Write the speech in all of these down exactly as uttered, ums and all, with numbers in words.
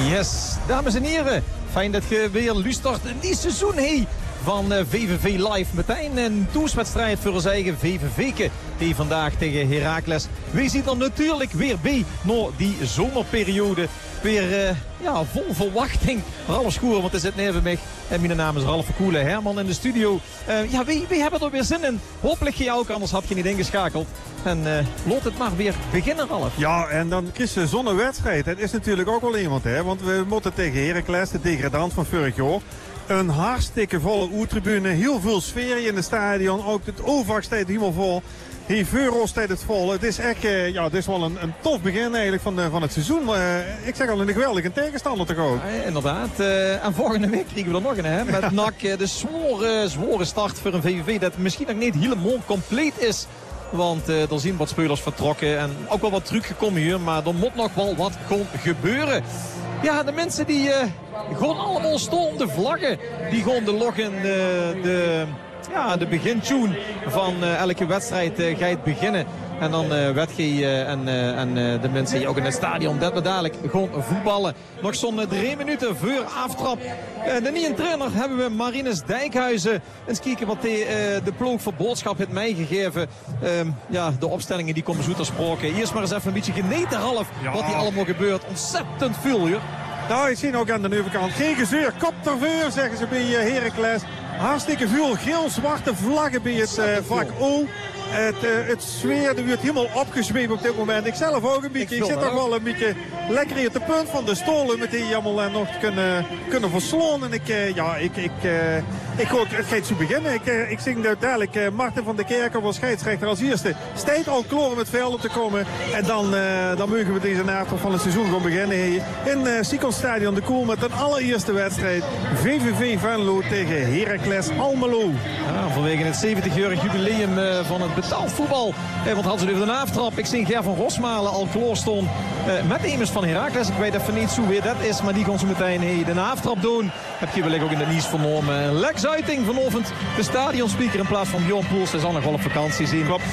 Yes, dames en heren. Fijn dat je weer luistert in die seizoen hey, van uh, V V V Live. Meteen een toerswedstrijd voor ons eigen V V V'ke. Die vandaag tegen Heracles. We zien er natuurlijk weer bij na die zomerperiode. Weer uh, ja, vol verwachting. Ralf Schoer, want er zit neven mij. En mijn naam is Ralf Verkoelen. Herman in de studio. Uh, ja, we, we hebben er weer zin in. Hopelijk je ook, anders had je niet ingeschakeld. En uh, laat het maar weer beginnen, Ralf. Ja, en dan Chris, zo'n wedstrijd. Het is natuurlijk ook wel iemand, hè. Want we moeten tegen Heracles, de degradant van vorig jaar. Een hartstikke volle oertribune. Heel veel sfeer in het stadion. Ook het overvacht staat helemaal vol. Hier Veuros staat het vol. Het is echt uh, ja, het is wel een, een tof begin eigenlijk van, de, van het seizoen. Maar uh, ik zeg al, een geweldige tegenstander toch ook. Ja, inderdaad. Uh, en volgende week krijgen we er nog een, hè. Met N A C uh, de zware, zware start voor een V V V. Dat misschien nog niet helemaal compleet is. Want uh, er zijn wat spelers vertrokken. En ook wel wat teruggekomen hier. Maar er moet nog wel wat gewoon gebeuren. Ja, de mensen die uh, gewoon allemaal stonden de vlaggen. Die gewoon de login, uh, de, ja, de begintune van uh, elke wedstrijd uh, gaat beginnen. En dan uh, werd je uh, en, uh, en uh, de mensen hier ook in het stadion dat we dadelijk gewoon voetballen. Nog zo'n uh, drie minuten voor aftrap. Uh, de nieuwe trainer hebben we Marinus Dijkhuizen. Eens kijken wat de, uh, de ploeg voor boodschap heeft meegegeven. Uh, ja, de opstellingen die komen zo ter sprake. Eerst maar eens even een beetje geneten half ja. Wat hier allemaal gebeurt. Ontzettend veel hier. Nou, ik zie ook aan de overkant. Geen gezeur, kop terveur, zeggen ze bij Heracles. Hartstikke veel geel-zwarte vlaggen bij het uh, vak O. Het, uh, het sfeer wordt helemaal opgezweept op dit moment. Ik zelf ook een beetje. Ik, ik zit toch wel een beetje lekker hier op de punt van de stolen met die allemaal nog te kunnen, kunnen verslaan. En ik, uh, ja, ik, ik, uh, ik hoor, het gaat zo beginnen. Ik, uh, ik zing duidelijk uh, Martin van der Kerkhoff als scheidsrechter als eerste. Steeds al klaar om het veld op te komen. En dan, uh, dan mogen we deze naartoe van het seizoen gewoon beginnen. Hier in uh, Sikon Stadion de Koel met een allereerste wedstrijd. V V V Venlo tegen Heracles Almelo. Ja, vanwege het zeventig-jarig jubileum uh, van het betaald voetbal. Eh, want hadden ze even een aftrap. Ik zie Ger van Rosmalen al klaar stond uh, met Emers van Heracles. Ik weet even niet zo weer dat is. Maar die gaan ze meteen hey, de aftrap doen. Heb je wellicht ook in de nieuws vernomen. Lex Uiting vanochtend. De stadionspeaker in plaats van Bjorn Poels. Hij zal nog wel op vakantie zien. Klopt.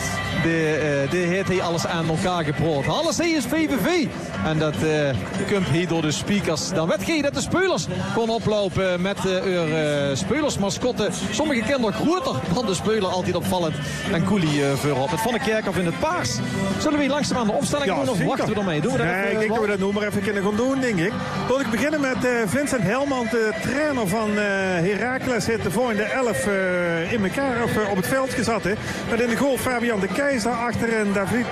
De, uh, de heeft hij alles aan elkaar geproot. Alles hij is V V V. En dat uh, komt hier door de speakers. Dan weet je dat de spelers kon oplopen met uh, hun uh, spelersmascotten. Sommige kinderen groter dan de speler. Altijd opvallend. En Koelie uh, voorop. Het Van der Kerkhoff in het paars. Zullen we hier langzaam aan de opstelling ja, doen of wachten we ermee? Doen we dat nee, even, ik denk dat we dat nu maar even kunnen gaan doen, denk ik. Tot ik beginnen met uh, Vincent Helman, de trainer van uh, Heracles. Heeft de volgende elf uh, in elkaar of, uh, op het veld gezet. Hè. Met in de goal Fabian de Keizer. Achterin David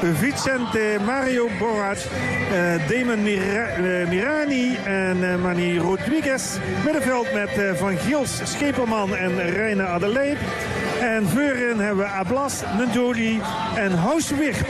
Vicente Mario Borat. Uh, Damon Mira, uh, Mirani en uh, Manny Rodriguez. Middenveld met uh, Van Giels, Scheperman en Reine Adelaide. En voorin hebben we Ablas, Ndoli en Houswicht.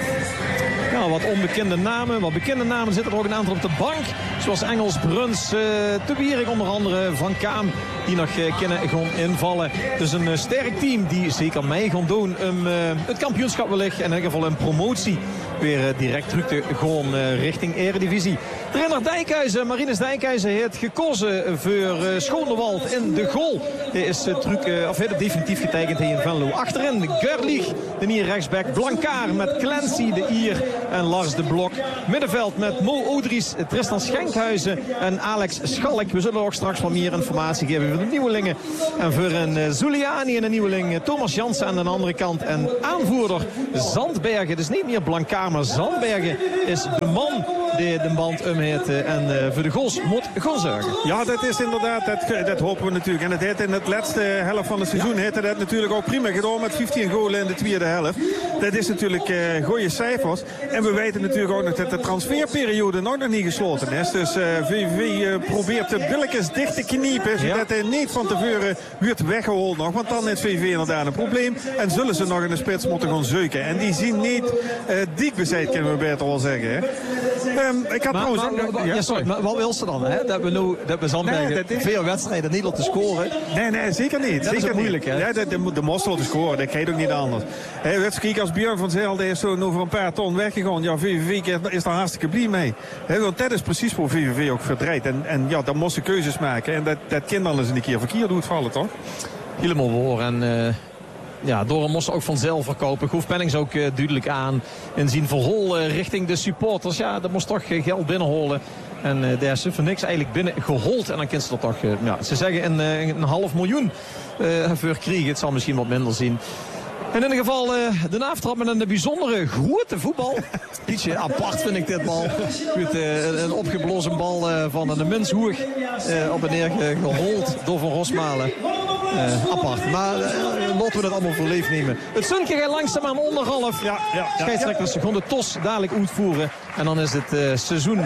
Ja, wat onbekende namen. Wat bekende namen zitten er ook een aantal op de bank. Zoals Engels, Bruns, uh, Te Wierik onder andere, Van Kaam. Die nog uh, kunnen gewoon invallen. Dus een uh, sterk team die zeker mee gaan doen. Um, uh, het kampioenschap wellicht. En in ieder geval een promotie. Weer uh, direct terug te gaan uh, richting Eredivisie. Trainer Dijkhuizen, Marinus Dijkhuizen heeft gekozen voor uh, Schoonewald in de goal. Hij is uh, terug, uh, of heeft het definitief getekend hier in Venlo. Achterin Gerlich, de nieuwe rechtsback. Blankaar met Clancy, de Ier en Lars de Blok. Middenveld met Mo Odries, Tristan Schenkhuizen en Alex Schalk. We zullen ook straks wat meer informatie geven voor de nieuwelingen. En voor een uh, Zuliani en een nieuweling uh, Thomas Jansen aan de andere kant. En aanvoerder Zandbergen, dus niet meer Blankaar, maar Zandbergen is de man die de band omheet. En uh, voor de goals moet gaan zorgen. Ja, dat is inderdaad, dat, dat hopen we natuurlijk. En het heeft in het laatste helft van het seizoen heeft dat natuurlijk ook prima gedaan met vijftien goals in de tweede helft. Dat is natuurlijk uh, goede cijfers. En we weten natuurlijk ook nog dat de transferperiode nog nog niet gesloten is. Dus uh, V V V uh, probeert de billetjes dicht te kniepen. Zodat hij niet van tevoren wordt weggehaald nog. Want dan is V V V inderdaad een probleem. En zullen ze nog in de spits moeten gaan zoeken. En die zien niet uh, dik bezet, kunnen we beter wel zeggen. Hè. Um, ik had maar, trouwens... Maar, maar, ja, sorry, maar wat wil ze dan? Hè? Dat we nu dat we Zandbergen nee, is... veel wedstrijden niet laten scoren. Nee, nee, zeker niet. Dat zeker is moeilijk, hè? Ja, de, de, de moest laten scoren. Dat gaat ook niet anders. Hey, weet je, als Björn van Zijlde is zo over een paar ton weggegaan. Ja, V V V is daar hartstikke blij mee. He, want dat is precies voor V V V ook verdraaid. En, en ja, dan moest ze keuzes maken. En dat, dat kind dan eens een keer verkeerd doet vallen, toch? Helemaal hoor. En... Uh... Ja, Doren moest ook vanzelf verkopen. Goef Pennings ook uh, duidelijk aan. En zien verhol uh, richting de supporters. Ja, dat moest toch uh, geld binnenholen. En uh, daar is ze voor niks eigenlijk binnen gehold. En dan kan ze er toch, uh, ja, ze zeggen een, uh, een half miljoen uh, voor krijgen. Het zal misschien wat minder zien. In ieder geval uh, de aftrap met een bijzondere grote voetbal. Ietsje apart vind ik dit bal. Goed, uh, een opgeblazen bal uh, van een menshoeg uh, op en neer gehold door Van Rosmalen. Uh, apart. Maar uh, laten we dat allemaal voor leef nemen. Het Sunke gaat langzaam aan onderhalf. Ja, ja, ja, scheidsrechters ja. Gewoon de tos dadelijk uitvoeren. En dan is het uh, seizoen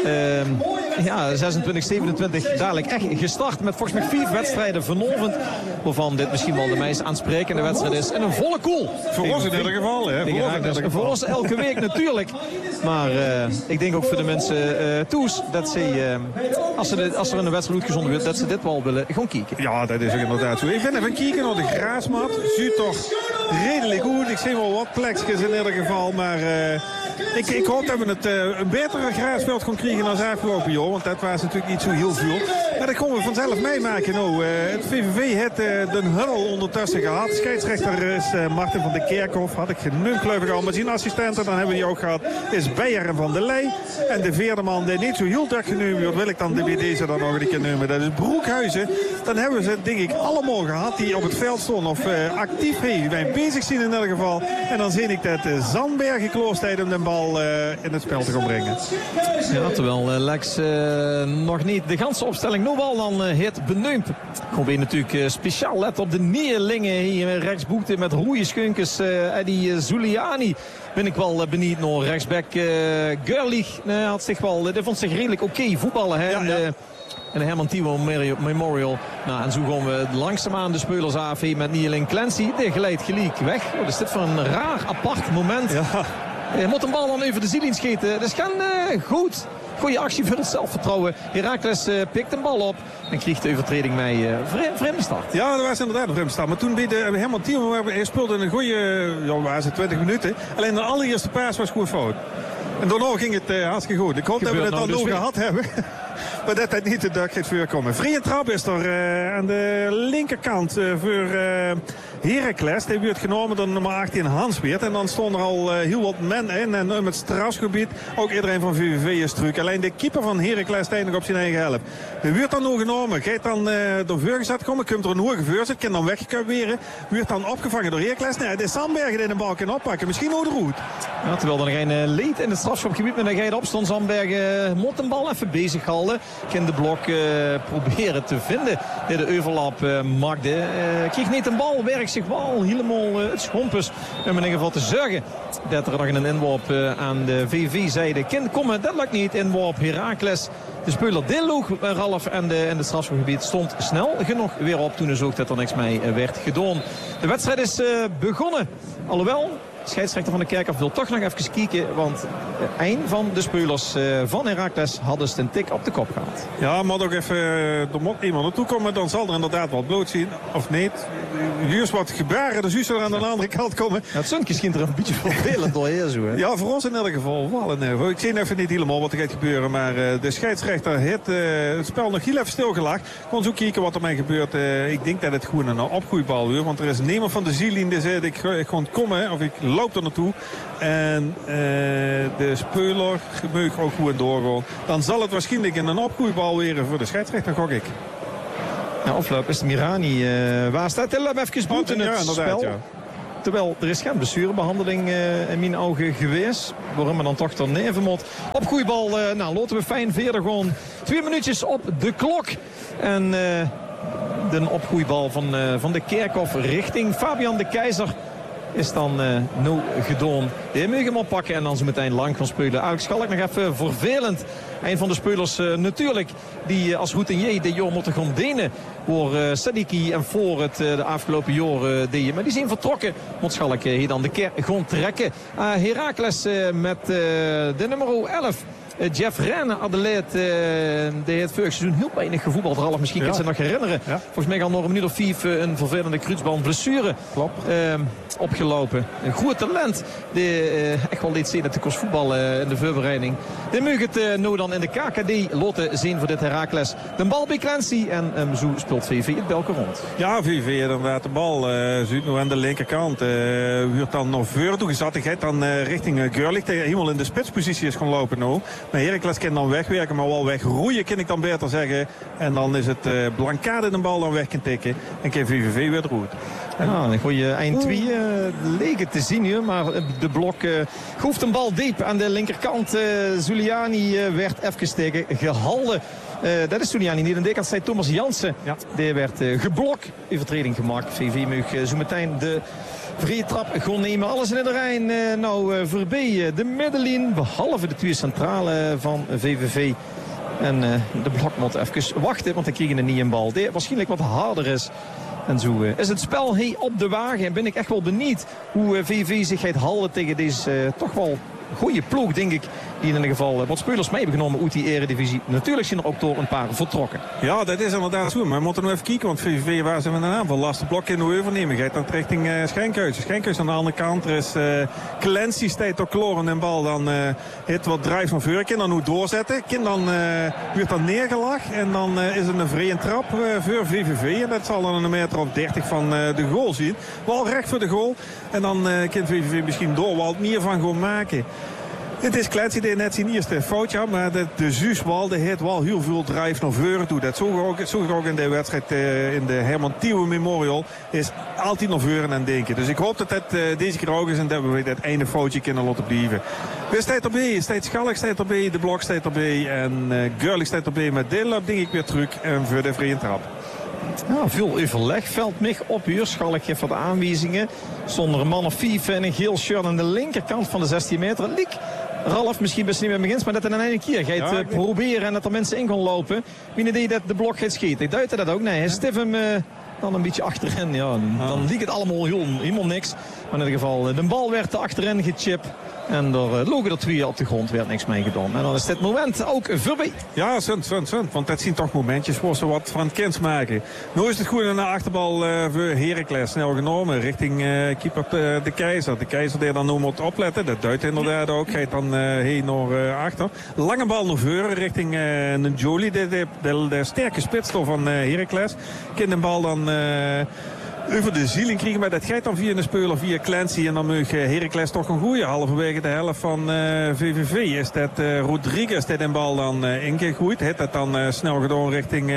uh, ja, zesentwintig zevenentwintig dadelijk echt gestart. Met volgens mij vier wedstrijden vanavond. Waarvan dit misschien wel de meest aansprekende wedstrijd is. En een volle koel. Voor ons in ieder geval. Hè? Voor, ons in ieder geval. Voor ons elke week natuurlijk. Maar uh, ik denk ook voor de mensen uh, toes. Dat ze, uh, als, ze de, als er een wedstrijd uitgezonden wordt, dat ze dit wel willen gaan kijken. Ja, dat is ook inderdaad zo. Ik vind even kijken naar de graasmat. Ziet toch redelijk goed. Ik zie wel wat plekjes in ieder geval. Maar uh, ik, ik hoop dat we het uh, een betere graasveld gaan krijgen dan afgelopen jaar. Want dat was natuurlijk niet zo heel veel. Maar dat komen we vanzelf meemaken. Nou, uh, het V V V heeft uh, de huddle ondertussen gehad. Scheidsrechter is uh, Martin van de Kerkhof. Had ik genoemd geloof ik al. Maar zijn assistenten, dan hebben we die ook gehad, is Beijer van der Leij. En de vierde man die niet zo heel druk genoemd wordt, wil ik dan bij deze dan nog een keer noemen. Dat is Broekhuizen. Dan hebben we ze denk ik allemaal gehad die op het veld stonden. Of uh, actief hey, wij bezig zien in elk geval. En dan zie ik dat uh, Zandbergen kloostijd om de bal uh, in het spel te gaan brengen. Ja, terwijl uh, Lex uh, nog niet de ganse opstelling nog wel dan uh, het benoemd. Gewoon weer natuurlijk uh, speciaal let op de neerlingen hier rechtsboekte met roeie skunkers. Uh, Eddie uh, Zuliani ben ik wel uh, benieuwd naar. Rechtsback uh, Gerlich uh, had zich wel, uh, die vond zich redelijk oké okay voetballen. Hè? Ja, ja. En, En de Herman Timo Memorial. Nou, en zo gaan we langzaamaan de spelers A V met Neerling Clancy. Die glijdt gelijk weg. Wat is dit voor een raar, apart moment. Ja. Je moet een bal dan even de ziel inschieten. Dat is geen uh, goed. Goeie actie voor het zelfvertrouwen. Heracles uh, pikt een bal op. En kreeg de overtreding mee uh, vre vreemde start. Ja, dat was inderdaad een vreemde start. Maar toen bij de Herman Timo, hij speelde een goede, ja, was het twintig minuten. Alleen de allereerste paas was gewoon fout. En daarna ging het uh, hartstikke goed. Ik hoop dat we het nou dan dus nog gehad hebben. Maar dat het niet de dag gaat voorkomen. Vrije trap is er uh, aan de linkerkant uh, voor uh, Heracles. Die wordt genomen door nummer achttien Hansweert. En dan stond er al uh, heel wat men in. En um, het strafgebied ook iedereen van V V V is terug. Alleen de keeper van Heracles staat nog op zijn eigen helft. Die wordt dan nog genomen. Gaat dan uh, door Veurgezet komen. Komt er een hoge voorzet. Kan dan weggekaberen. Wordt dan opgevangen door Heracles. Nee, het is Zandbergen die de bal kan oppakken. Misschien ook de roet. Ja, terwijl er geen uh, leed in het strafschopgebied. Maar dan ga je op. Stond Zandbergen. Uh, moet een bal even bezig houden. Kan de blok uh, proberen te vinden. De overlap uh, Magde. Uh, kreeg niet een bal. Werkt zich wel helemaal uh, het schompus. Om in ieder geval te zorgen dat er nog een inworp uh, aan de V V V-zijde kan komen. Dat lukt niet. Inworp Heracles. De speler Dilloog, Ralf en de, en de strafschopgebied stond snel genoeg weer op. Toen is ook dat er niks mee uh, werd gedaan. De wedstrijd is uh, begonnen. Alhoewel... De scheidsrechter van de Kerkhof wil toch nog even kijken. Want een van de spelers van Heracles hadden dus een tik op de kop gehad. Ja, maar ook even, er moet iemand naartoe komen. Dan zal er inderdaad wat bloot zien. Of niet. Juist wat gebaren. Dus juist er aan de andere kant komen. Ja, het Sunkje schijnt er een beetje vervelend door hier zo. Hè? Ja, voor ons in elk geval wel een nervo. Ik zie even niet helemaal wat er gaat gebeuren. Maar uh, de scheidsrechter heeft uh, het spel nog heel even stilgelegd. Gewoon zo kijken wat er mee gebeurt. Uh, ik denk dat het gewoon een opgroeibal weer. Want er is niemand van de zielien die zegt ik ga komen. Of ik loop er naartoe. En uh, de speler mag ook gewoon doorgaan. Dan zal het waarschijnlijk in een opgroeibal weer voor de scheidsrechter, gok ik. Ja, ofloop is de Mirani. Uh, waar staat hij? Even boet in het ja, spel. Ja. Terwijl er is geen blessurebehandeling uh, in mijn ogen geweest. Waarom we dan toch dan neven moet. Opgroeibal, uh, nou laten we fijn verder gewoon. Twee minuutjes op de klok. En uh, de opgroeibal van, uh, van de Kerkhof richting Fabian de Keizer. Is dan uh, nul gedaan. De moet hem oppakken en dan zo meteen lang gaan spelen. Alex Schalk nog even vervelend. Een van de spelers uh, natuurlijk die uh, als routinier de jaar moeten gaan dienen. Voor uh, Sadiki en voor het uh, de afgelopen jaar uh, deden. Maar die zijn vertrokken. Moet Schalk uh, hier dan de keer gaan trekken. Uh, Heracles uh, met uh, de nummer elf. Uh, Jeff Renne, Adelaide, uh, die heeft vorig seizoen heel weinig gevoetbald. Ralf, misschien kan je ja. zich nog herinneren. Ja. Volgens mij al nog een minuut of vijf uh, een vervelende kruisband blessure uh, opgelopen. Een goed talent. Die uh, echt wel deed zien dat de kost voetbal uh, in de voorbereiding. Die mag het uh, nou dan in de K K D laten zien voor dit Heracles. De bal bij Clancy en um, zo speelt V V het belke rond. Ja, V V inderdaad de bal. Uh, Zuid nu aan de linkerkant. Uh, wordt dan nog voor toegezattigheid dan uh, richting uh, Gerlich. Die helemaal in de spitspositie is gaan lopen nou. Maar Heracles kan dan wegwerken, maar wel wegroeien kan ik dan beter zeggen. En dan is het uh, Blancade de bal dan weg kan tikken. En kan V V V weer roet. Ja, een goede eind twee uh, leek het te zien hier. Maar de blok uh, groeft een bal diep aan de linkerkant. Uh, Zuliani uh, werd even tegen gehalde. Uh, dat is Zuliani niet. Aan de kant zei Thomas Jansen. Ja. Die werd uh, geblokt. Overtreding gemaakt. V V mag uh, zo meteen de vrije trap gewoon nemen. Alles in de Rijn. Uh, nou uh, voorbij uh, de middenlijn. Behalve de twee centrale van V V V. En uh, de blok moet even wachten. Want dan kregen er niet een bal. Die waarschijnlijk wat harder is. En zo uh, is het spel hey, op de wagen. En ben ik echt wel benieuwd hoe uh, V V V zich gaat houden tegen deze uh, toch wel goede ploeg, denk ik. Die in ieder geval uh, wat spelers mee hebben genomen uit die eredivisie. Natuurlijk zijn er ook door een paar vertrokken. Ja, dat is inderdaad zo. Maar we moeten nog even kijken. Want V V V, waar zijn we een aanval? Lastig blok in de overnemen. Gaat dan richting uh, Schenkhuis. Schenkhuis aan de andere kant. Er is uh, Clancy staat ook kloren en bal. Dan uh, het wat drijf van voor. Kan dan nu doorzetten. Kan dan uh, wordt dan neergelegd. En dan uh, is het een vrije trap uh, voor V V V. En dat zal dan een meter of dertig van uh, de goal zien. Wel recht voor de goal. En dan uh, kan V V V misschien door wat meer van gaan maken. Het is Clancy die net zijn eerste foutje had, maar de, de Zuuswal die heeft wel heel veel drive naar voren toe. Dat zag ik ook, zag ik ook in de wedstrijd uh, in de Herman Thieuwe Memorial. Is altijd naar voren aan denken. Dus ik hoop dat dat uh, deze keer ook is en dat we dat ene foutje kunnen laten blijven. We staat erbij, staat Schalk staat erbij, de blok staat erbij en uh, Gurlik staat erbij. Met Dillap denk ik weer terug en voor de vrije trap. Ja, veel overleg. Veld mij op hier. Schalk geeft wat aanwijzingen. Zonder een man of vijf en een geel shirt aan de linkerkant van de zestien meter. Liek. Ralf misschien best niet meer begint, maar dat er een ene keer gaat ja, uh, proberen en dat er mensen in gaan lopen. Wie idee dat de blok gaat schieten. Ik duidde dat ook. Nee, hij stift hem uh, dan een beetje achterin. Ja, dan liep het allemaal heel, helemaal niks. Maar in ieder geval, de bal werd er achterin gechipt. En er uh, logen er twee op de grond, werd niks mee gedaan. En dan is dit moment ook voorbij. Ja, sunt, sunt, sunt. Want dat zien toch momentjes waar ze wat van kans maken. Nu is het goed naar de achterbal uh, voor Heracles. Snel genomen richting uh, keeper uh, De Keizer. De Keizer die dan nu moet opletten. Dat duidt inderdaad ook. Gaat dan uh, heen naar uh, achter. Lange bal naar voren richting uh, een Jolie. De, de, de, de sterke spitstof van uh, Heracles. Kan de bal dan... Uh, over de zieling krijgen, maar dat gaat dan via een speler, via Clancy. En dan mag Heracles toch een goeie. Halverwege de helft van uh, V V V is dat uh, Rodriguez die de bal dan uh, ingegooid. Heeft dat dan uh, snel gedaan richting uh,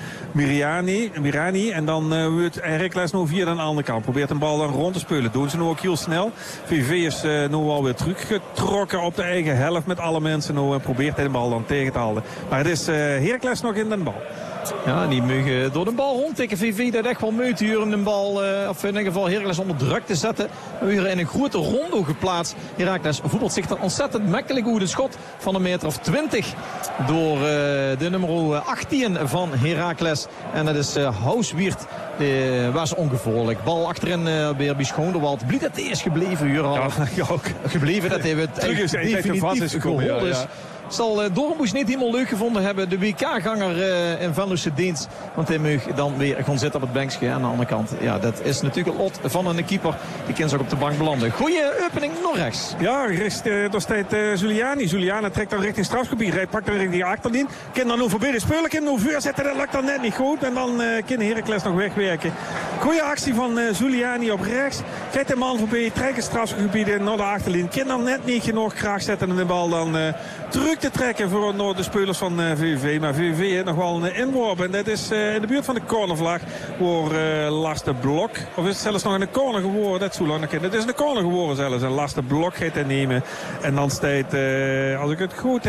Mirani, Mirani. En dan uh, wordt Heracles nu via de andere kant. Probeert een bal dan rond te spelen. Doen ze nu ook heel snel. V V V is uh, nu alweer teruggetrokken op de eigen helft met alle mensen. Nu uh, probeert hij de bal dan tegen te houden. Maar het is uh, Heracles nog in de bal. Ja, die mogen door de bal rondtikken. V V V dat echt wel meut hier om de bal, uh, of in ieder geval Heracles onder druk te zetten. We hebben in een grote rondo geplaatst. Heracles voetbalt zich dan ontzettend makkelijk hoe de schot van een meter of twintig door uh, de nummer achttien van Heracles. En dat is uh, Houswiert. Uh, was ongevaarlijk. Bal achterin uh, bij Schoonderwald. Bliet het eerst gebleven hier al. Ja, ja, ook. Gebleven dat hij het definitief gehoord is. Ja, ja. Zal uh, Dornboes niet helemaal leuk gevonden hebben. De W K-ganger uh, in Venlose dienst. Want hij mag dan weer gaan zitten op het bankje. Aan de andere kant. Ja, dat is natuurlijk het lot van een keeper. Die kan zo ook op de bank belanden. Goeie opening nog rechts. Ja, rechts, uh, daar staat uh, Zuliani. Zuliani trekt dan richting strafgebied. Hij pakt dan richting de achterlijn. Kan dan nu voorbij de spelen. Kan nu voorzetten. Dat lukt dan net niet goed. En dan uh, kan Heracles nog wegwerken. Goeie actie van uh, Zuliani op rechts. Krijgt de man voorbij. Trekt het strafgebied naar de achterlijn. Kan dan net niet genoeg graag zetten. En de bal dan uh, terug te trekken voor uh, de spelers van uh, V V V. Maar V V V heeft nog wel een inworp. En dat is uh, in de buurt van de cornervlag. Voor uh, Laste Blok. Of is het zelfs nog een corner geworden? Dat is zo lang nog. Het is een corner geworden zelfs. En Laste Blok gaat hij nemen. En dan staat, uh, als ik het goed heb.